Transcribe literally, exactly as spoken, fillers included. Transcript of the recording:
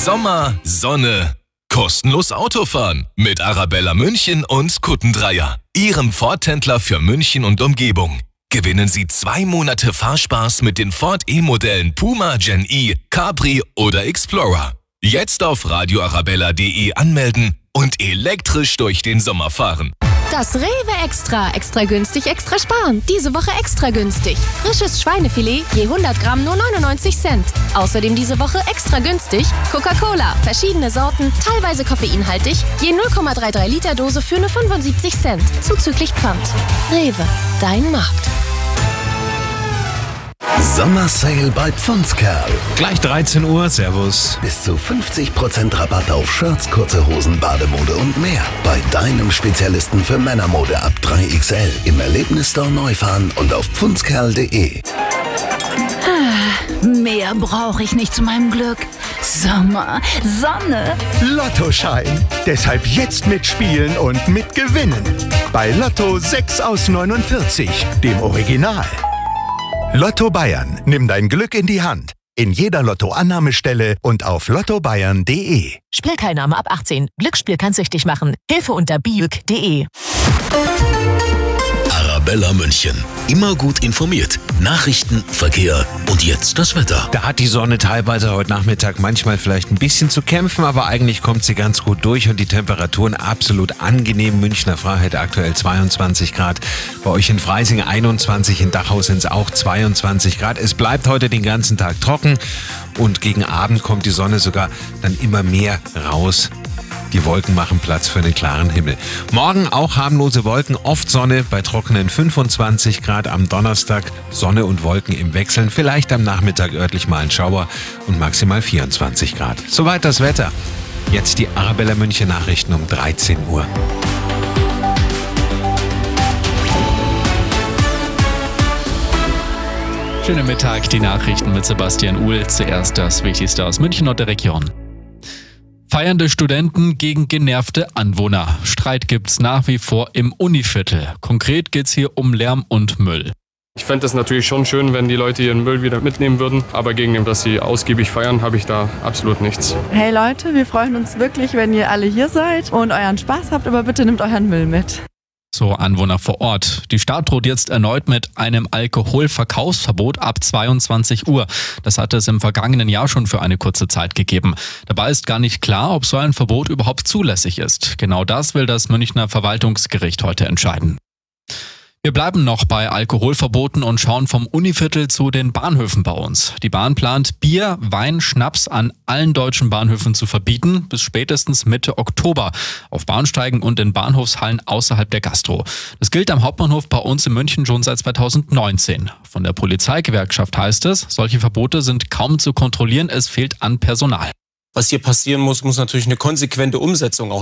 Sommer, Sonne, kostenlos Autofahren mit Arabella München und Kuttendreier. Ihrem Ford-Händler für München und Umgebung. Gewinnen Sie zwei Monate Fahrspaß mit den Ford E-Modellen Puma, Gen E, Capri oder Explorer. Jetzt auf radio arabella punkt de anmelden und elektrisch durch den Sommer fahren. Das Rewe Extra. Extra günstig, extra sparen. Diese Woche extra günstig. Frisches Schweinefilet, je hundert Gramm nur neunundneunzig Cent. Außerdem diese Woche extra günstig Coca-Cola. Verschiedene Sorten, teilweise koffeinhaltig. Je null Komma dreiunddreißig Liter Dose für nur fünfundsiebzig Cent. Zuzüglich Pfand. Rewe, dein Markt. Sommersale bei Pfundskerl. Gleich dreizehn Uhr, servus. Bis zu fünfzig Prozent Rabatt auf Shirts, kurze Hosen, Bademode und mehr. Bei deinem Spezialisten für Männermode ab drei X L. Im Erlebnisstore Neufahren und auf pfundskerl punkt de. Ah, mehr brauche ich nicht zu meinem Glück. Sommer, Sonne. Lottoschein. Deshalb jetzt mitspielen und mitgewinnen. Bei Lotto sechs aus neunundvierzig, dem Original. Lotto Bayern, nimm dein Glück in die Hand. In jeder Lotto-Annahmestelle und auf lotto bayern punkt de. Spielteilnahme ab achtzehn. Glücksspiel kann süchtig machen. Hilfe unter biüg punkt de. Arabella München. Immer gut informiert. Nachrichten, Verkehr und jetzt das Wetter. Da hat die Sonne teilweise heute Nachmittag manchmal vielleicht ein bisschen zu kämpfen, aber eigentlich kommt sie ganz gut durch und die Temperaturen absolut angenehm. Münchner Freiheit aktuell zweiundzwanzig Grad. Bei euch in Freising einundzwanzig, in Dachau sind es auch zweiundzwanzig Grad. Es bleibt heute den ganzen Tag trocken und gegen Abend kommt die Sonne sogar dann immer mehr raus. Die Wolken machen Platz für einen klaren Himmel. Morgen auch harmlose Wolken, oft Sonne bei trockenen fünfundzwanzig Grad. Am Donnerstag Sonne und Wolken im Wechseln. Vielleicht am Nachmittag örtlich mal ein Schauer und maximal vierundzwanzig Grad. Soweit das Wetter. Jetzt die Arabella München Nachrichten um dreizehn Uhr. Schönen Mittag, die Nachrichten mit Sebastian Uhl. Zuerst das Wichtigste aus München und der Region. Feiernde Studenten gegen genervte Anwohner. Streit gibt's nach wie vor im Univiertel. Konkret geht's hier um Lärm und Müll. Ich fände es natürlich schon schön, wenn die Leute ihren Müll wieder mitnehmen würden. Aber gegen dem, dass sie ausgiebig feiern, habe ich da absolut nichts. Hey Leute, wir freuen uns wirklich, wenn ihr alle hier seid und euren Spaß habt. Aber bitte nehmt euren Müll mit. So Anwohner vor Ort. Die Stadt droht jetzt erneut mit einem Alkoholverkaufsverbot ab zweiundzwanzig Uhr. Das hatte es im vergangenen Jahr schon für eine kurze Zeit gegeben. Dabei ist gar nicht klar, ob so ein Verbot überhaupt zulässig ist. Genau das will das Münchner Verwaltungsgericht heute entscheiden. Wir bleiben noch bei Alkoholverboten und schauen vom Univiertel zu den Bahnhöfen bei uns. Die Bahn plant, Bier, Wein, Schnaps an allen deutschen Bahnhöfen zu verbieten, bis spätestens Mitte Oktober. Auf Bahnsteigen und in Bahnhofshallen außerhalb der Gastro. Das gilt am Hauptbahnhof bei uns in München schon seit zweitausendneunzehn. Von der Polizeigewerkschaft heißt es, solche Verbote sind kaum zu kontrollieren, es fehlt an Personal. Was hier passieren muss, muss natürlich eine konsequente Umsetzung auch